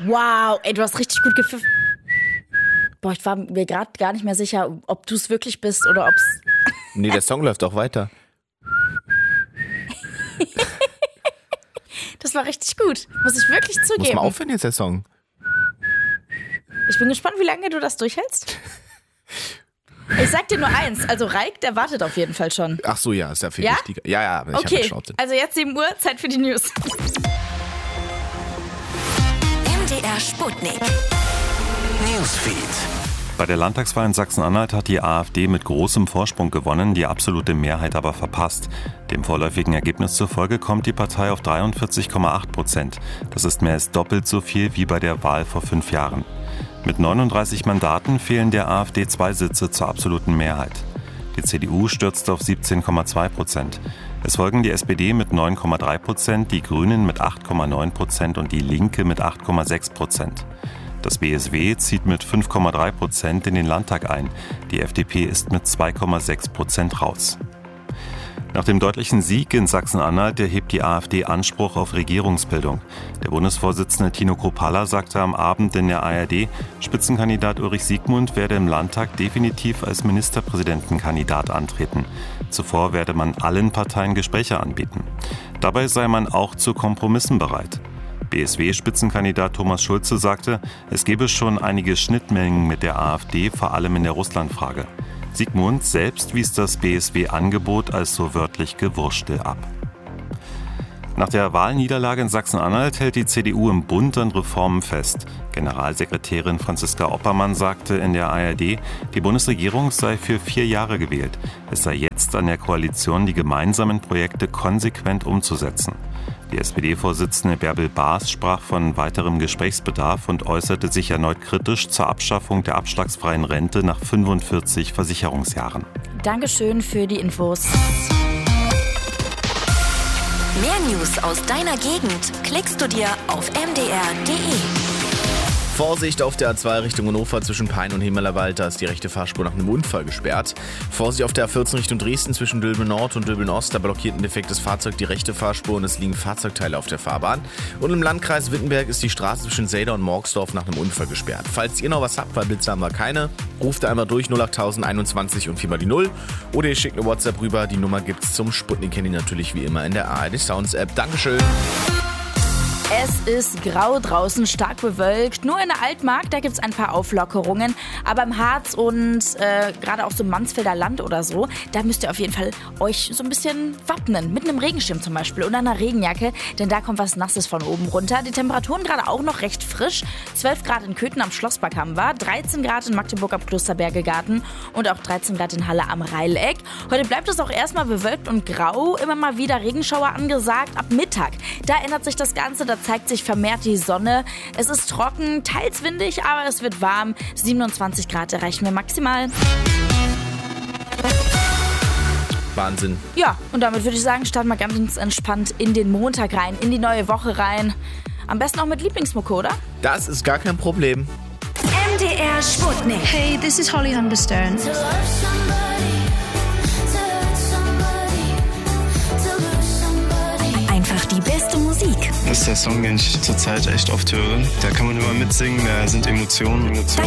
Wow, ey, du hast richtig gut gepfiffen. Boah, ich war mir gerade gar nicht mehr sicher, ob du es wirklich bist oder ob's... Nee, der Song läuft auch weiter. Das war richtig gut, muss ich wirklich zugeben. Muss mal aufhören jetzt, der Song. Ich bin gespannt, wie lange du das durchhältst. Ich sag dir nur eins, also Reik, der wartet auf jeden Fall schon. Ach so, ja, ist ja viel Ja? wichtiger. Ja, ich Okay, hab geschaut. also jetzt 7 Uhr, Zeit für die News. MDR Sputnik. Newsfeed. Bei der Landtagswahl in Sachsen-Anhalt hat die AfD mit großem Vorsprung gewonnen, die absolute Mehrheit aber verpasst. Dem vorläufigen Ergebnis zufolge kommt die Partei auf 43,8%. Das ist mehr als doppelt so viel wie bei der Wahl vor 5 Jahren. Mit 39 Mandaten fehlen der AfD 2 Sitze zur absoluten Mehrheit. Die CDU stürzt auf 17,2%. Es folgen die SPD mit 9,3%, die Grünen mit 8,9% und die Linke mit 8,6%. Das BSW zieht mit 5,3% in den Landtag ein. Die FDP ist mit 2,6% raus. Nach dem deutlichen Sieg in Sachsen-Anhalt erhebt die AfD Anspruch auf Regierungsbildung. Der Bundesvorsitzende Tino Kropalla sagte am Abend in der ARD, Spitzenkandidat Ulrich Siegmund werde im Landtag definitiv als Ministerpräsidentenkandidat antreten. Zuvor werde man allen Parteien Gespräche anbieten. Dabei sei man auch zu Kompromissen bereit. BSW-Spitzenkandidat Thomas Schulze sagte, es gebe schon einige Schnittmengen mit der AfD, vor allem in der Russlandfrage. Siegmund selbst wies das BSW-Angebot als so wörtlich Gewurstel ab. Nach der Wahlniederlage in Sachsen-Anhalt hält die CDU im Bund an Reformen fest. Generalsekretärin Franziska Oppermann sagte in der ARD, die Bundesregierung sei für 4 Jahre gewählt. Es sei jetzt an der Koalition, die gemeinsamen Projekte konsequent umzusetzen. Die SPD-Vorsitzende Bärbel Baas sprach von weiterem Gesprächsbedarf und äußerte sich erneut kritisch zur Abschaffung der abschlagsfreien Rente nach 45 Versicherungsjahren. Dankeschön für die Infos. Mehr News aus deiner Gegend klickst du dir auf mdr.de. Vorsicht auf der A2 Richtung Hannover zwischen Pein und Himmelerwald, da ist die rechte Fahrspur nach einem Unfall gesperrt. Vorsicht auf der A14 Richtung Dresden zwischen Dülmen Nord und Dülmen Ost, da blockiert ein defektes Fahrzeug die rechte Fahrspur und es liegen Fahrzeugteile auf der Fahrbahn. Und im Landkreis Wittenberg ist die Straße zwischen Seldau und Morgsdorf nach einem Unfall gesperrt. Falls ihr noch was habt, weil Blitze haben wir keine, ruft einmal durch 08021 und 4 mal die 0 oder ihr schickt eine WhatsApp rüber, die Nummer gibt's zum Sputnik-Handy natürlich wie immer in der ARD Sounds App. Dankeschön! Es ist grau draußen, stark bewölkt. Nur in der Altmark, da gibt es ein paar Auflockerungen. Aber im Harz und gerade auch so im Mansfelder Land oder so, da müsst ihr auf jeden Fall euch so ein bisschen wappnen. Mit einem Regenschirm zum Beispiel oder einer Regenjacke, denn da kommt was Nasses von oben runter. Die Temperaturen gerade auch noch recht frisch. 12 Grad in Köthen am Schlosspark haben wir, 13 Grad in Magdeburg am Klosterbergegarten und auch 13 Grad in Halle am Reileck. Heute bleibt es auch erstmal bewölkt und grau. Immer mal wieder Regenschauer angesagt. Ab Mittag, da ändert sich das Ganze. Da zeigt sich vermehrt die Sonne. Es ist trocken, teils windig, aber es wird warm. 27 Grad erreichen wir maximal. Wahnsinn. Ja, und damit würde ich sagen, starten wir ganz entspannt in den Montag rein, in die neue Woche rein. Am besten auch mit Lieblingsmucke, oder? Das ist gar kein Problem. MDR Sputnik. Hey, this is Holly Hunterstone. Einfach die beste Musik. Das ist der Song, den ich zurzeit echt oft höre. Da kann man immer mitsingen, da sind Emotionen.